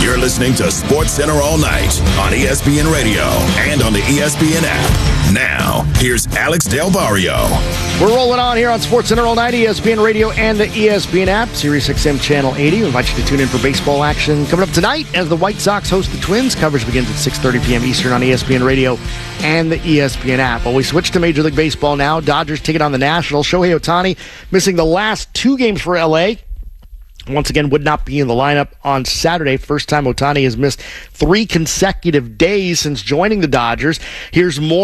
You're listening to SportsCenter All Night on ESPN Radio and on the ESPN app. Now, here's Alex Del Barrio. We're rolling on here on SportsCenter All Night, ESPN Radio and the ESPN app, Sirius XM Channel 80. We invite you to tune in for baseball action coming up tonight as the White Sox host the Twins. Coverage begins at 6:30 p.m. Eastern on ESPN Radio and the ESPN app. Well, we switch to Major League Baseball now. Dodgers take it on the Nationals. Shohei Ohtani missing the last 2 games for L.A., once again, would not be in the lineup on Saturday. First time Ohtani has missed 3 consecutive days since joining the Dodgers. Here's more.